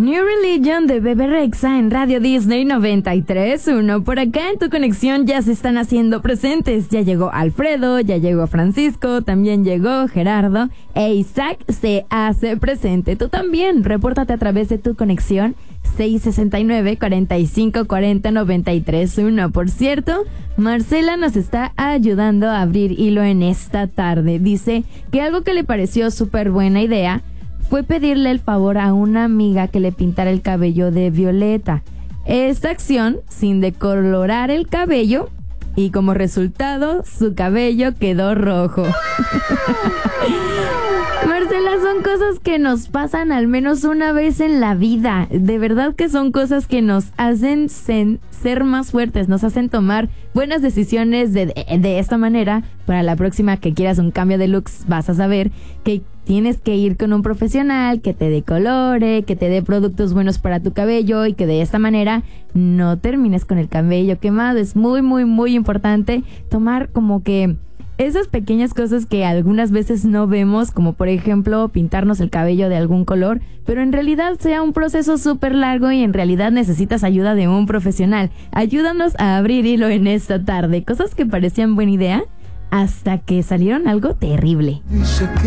New Religion de Bebe Rexha en Radio Disney 93.1. Por acá en tu conexión ya se están haciendo presentes. Ya llegó Alfredo, ya llegó Francisco, también llegó Gerardo e Isaac se hace presente. Tú también, repórtate a través de tu conexión 669-4540-93.1. Por cierto, Marcela nos está ayudando a abrir hilo en esta tarde. Dice que algo que le pareció súper buena idea fue pedirle el favor a una amiga que le pintara el cabello de violeta. Esta acción, sin decolorar el cabello, y como resultado, su cabello quedó rojo. Marcela, son cosas que nos pasan al menos una vez en la vida. De verdad que son cosas que nos hacen ser más fuertes, nos hacen tomar buenas decisiones de esta manera. Para la próxima que quieras un cambio de looks, vas a saber que tienes que ir con un profesional que te decolore, que te dé productos buenos para tu cabello y que de esta manera no termines con el cabello quemado. Es muy, muy, muy importante tomar como que esas pequeñas cosas que algunas veces no vemos, como por ejemplo pintarnos el cabello de algún color, pero en realidad sea un proceso súper largo y en realidad necesitas ayuda de un profesional. Ayúdanos a abrir hilo en esta tarde. Cosas que parecían buena idea hasta que salieron algo terrible.